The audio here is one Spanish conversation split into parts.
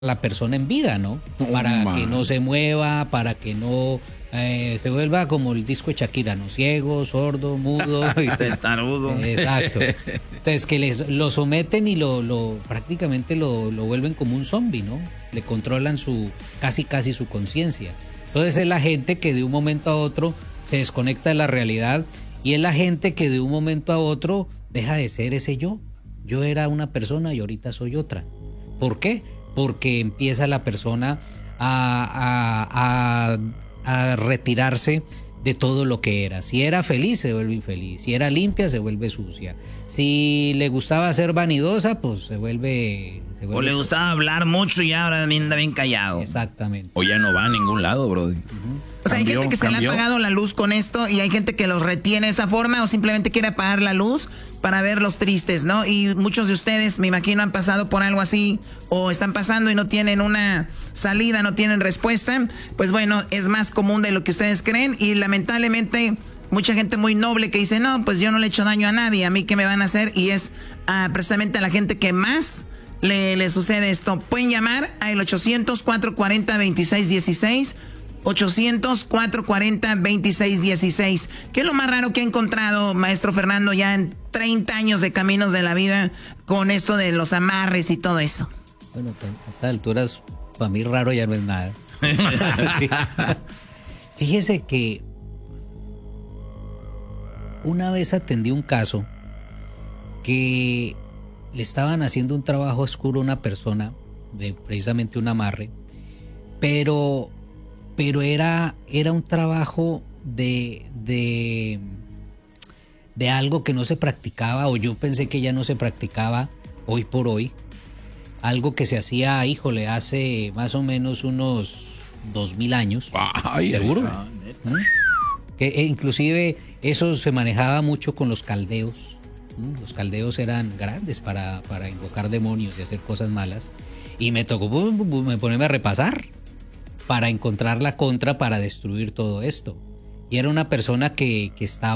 la persona en vida, ¿no? Para que no se mueva, para que no se vuelva como el disco de Shakira, ¿no? Ciego, sordo, mudo. Testarudo. Exacto. Entonces que lo someten y prácticamente lo vuelven como un zombie, ¿no? Le controlan casi su conciencia. Entonces es la gente que de un momento a otro se desconecta de la realidad y es la gente que de un momento a otro deja de ser ese yo. Yo era una persona y ahorita soy otra. ¿Por qué? Porque empieza la persona a retirarse de todo lo que era. Si era feliz, se vuelve infeliz. Si era limpia, se vuelve sucia. Si le gustaba ser vanidosa, pues se vuelve o le gustaba hablar mucho y ahora anda bien callado. Exactamente. O ya no va a ningún lado, brody. O sea, hay gente que se le ha apagado la luz con esto y hay gente que los retiene de esa forma o simplemente quiere apagar la luz para verlos tristes, ¿no? Y muchos de ustedes, me imagino, han pasado por algo así o están pasando y no tienen una salida, no tienen respuesta. Pues bueno, es más común de lo que ustedes creen y lamentablemente mucha gente muy noble que dice, no, pues yo no le he hecho daño a nadie, ¿a mí qué me van a hacer? Y es precisamente a la gente que más le sucede esto. Pueden llamar al 800-440-2616. 800-440-2616. ¿Qué es lo más raro que ha encontrado, maestro Fernando, ya en 30 años de caminos de la vida con esto de los amarres y todo eso? Bueno, pues a estas alturas, para mí raro ya no es nada. Sí. Fíjese que una vez atendí un caso que le estaban haciendo un trabajo oscuro a una persona, de precisamente un amarre, pero era un trabajo de algo que no se practicaba, o yo pensé que ya no se practicaba hoy por hoy, algo que se hacía, híjole, hace más o menos unos 2000 años. Ay, ¿seguro? Que inclusive eso se manejaba mucho con los caldeos. Los caldeos eran grandes para invocar demonios y hacer cosas malas, y me tocó ponerme a repasar para encontrar la contra para destruir todo esto. Y era una persona que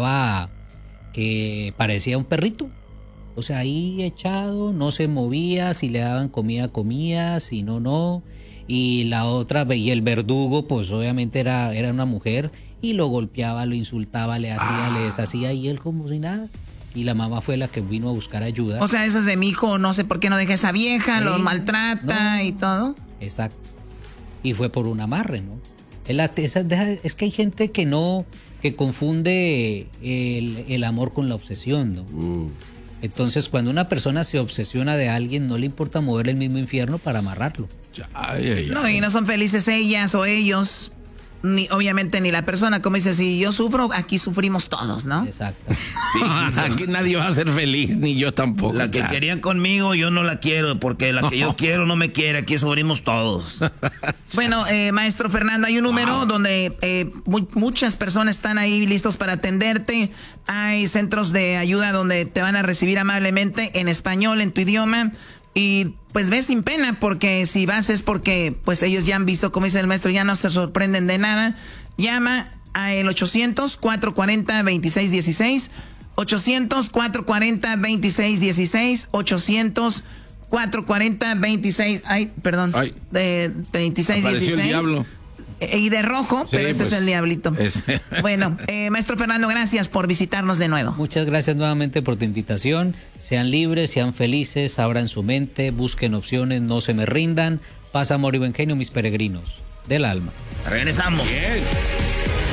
parecía un perrito. O sea, ahí echado, no se movía, si le daban comida, comía, si no, no. Y la otra, y el verdugo, pues obviamente era una mujer, y lo golpeaba, lo insultaba, le hacía, le deshacía, y él como si nada. Y la mamá fue la que vino a buscar ayuda. O sea, eso es de mi hijo, no sé por qué no deja esa vieja, los maltrata y todo. Exacto. Y fue por un amarre, ¿no? Es que hay gente que confunde el amor con la obsesión, ¿no? Entonces, cuando una persona se obsesiona de alguien, no le importa mover el mismo infierno para amarrarlo. No, y no son felices ellas o ellos, obviamente ni la persona. Como dice, si yo sufro, aquí sufrimos todos, ¿no? Exacto. Sí, aquí nadie va a ser feliz, ni yo tampoco. La que querían conmigo, yo no la quiero, porque la que yo quiero no me quiere, aquí sufrimos todos. Bueno, maestro Fernando, hay un número donde muchas personas están ahí listos para atenderte. Hay centros de ayuda donde te van a recibir amablemente en español, en tu idioma. Y pues ves sin pena, porque si vas es porque pues ellos ya han visto, como dice el maestro, ya no se sorprenden de nada. Llama al 800-440-2616, 800-440-2616, 800-440-26, ay, perdón, de 2616. El diablo. Y de rojo, sí, pero ese pues, es el diablito. Bueno, maestro Fernando, gracias por visitarnos de nuevo. Muchas gracias nuevamente por tu invitación. Sean libres, sean felices, abran su mente, busquen opciones, no se me rindan. Paz, amor y buen genio, mis peregrinos del alma. Regresamos. Bien.